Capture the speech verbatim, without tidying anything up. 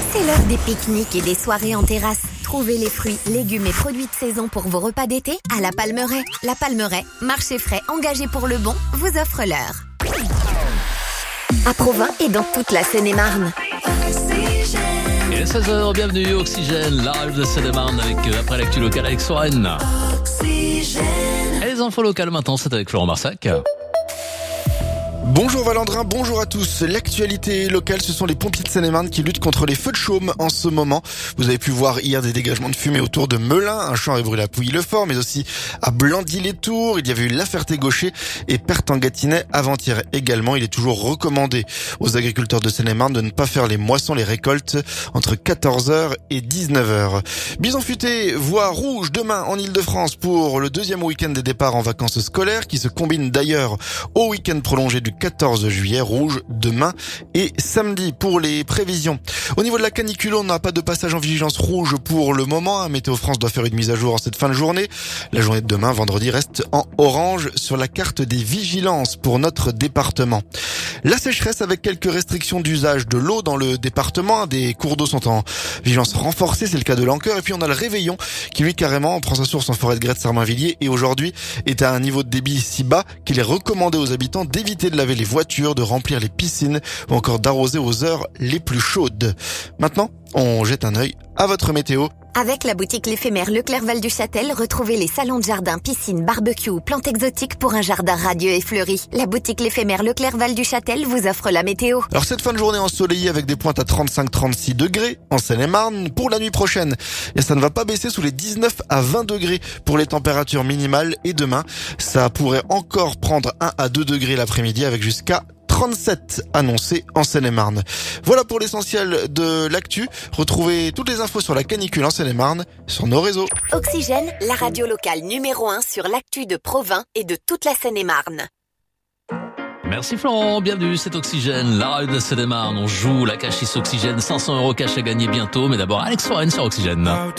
C'est l'heure des pique-niques et des soirées en terrasse. Trouvez les fruits, légumes et produits de saison pour vos repas d'été à La Palmeraie. La Palmeraie, marché frais engagé pour le bon, vous offre l'heure. À Provins et dans toute la Seine-et-Marne. Il est seize heures, bienvenue Oxygène, la rêve de Seine-et-Marne avec, euh, après l'actu locale avec Soren. Et les infos locales maintenant, c'est avec Florent Marsac. Bonjour Valandrin, bonjour à tous. L'actualité locale, ce sont les pompiers de Seine-et-Marne qui luttent contre les feux de chaume en ce moment. Vous avez pu voir hier des dégagements de fumée autour de Melun, un champ est brûlé à Pouilly-le-Fort, mais aussi à Blandy-les-Tours. Il y avait eu La Ferté-Gaucher et Perth-en-Gâtinais avant-hier également. Il est toujours recommandé aux agriculteurs de Seine-et-Marne de ne pas faire les moissons, les récoltes entre quatorze heures et dix-neuf heures. Bison futé voit rouge demain en Ile-de-France pour le deuxième week-end des départs en vacances scolaires qui se combine d'ailleurs au week-end prolongé du quatorze juillet, rouge demain et samedi pour les prévisions. Au niveau de la canicule, on n'a pas de passage en vigilance rouge pour le moment. Météo France doit faire une mise à jour en cette fin de journée. La journée de demain, vendredi, reste en orange sur la carte des vigilances pour notre département. La sécheresse avec quelques restrictions d'usage de l'eau dans le département. Des cours d'eau sont en vigilance renforcée, c'est le cas de l'Anqueur. Et puis on a le Réveillon qui lui carrément prend sa source en forêt de Grette Sarmainvilliers et aujourd'hui est à un niveau de débit si bas qu'il est recommandé aux habitants d'éviter de laver les voitures, de remplir les piscines ou encore d'arroser aux heures les plus chaudes. Maintenant, on jette un œil à votre météo. Avec la boutique L'Éphémère Leclerc-Val du Châtel, retrouvez les salons de jardin, piscine, barbecue ou plantes exotiques pour un jardin radieux et fleuri. La boutique L'Éphémère Leclerc-Val du Châtel vous offre la météo. Alors cette fin de journée ensoleillée avec des pointes à trente-cinq à trente-six degrés en Seine-et-Marne. Pour la nuit prochaine, et ça ne va pas baisser sous les dix-neuf à vingt degrés pour les températures minimales. Et demain, ça pourrait encore prendre un à deux degrés l'après-midi avec jusqu'à trente-sept annoncés en Seine-et-Marne. Voilà pour l'essentiel de l'actu. Retrouvez toutes les infos sur la canicule en Seine-et-Marne sur nos réseaux. Oxygène, la radio locale numéro un sur l'actu de Provins et de toute la Seine-et-Marne. Merci Florent, bienvenue, c'est Oxygène, la rêve de Seine-et-Marne. On joue la cachisse Oxygène, cinq cents euros cash à gagner bientôt. Mais d'abord, Alex Soren sur Oxygène.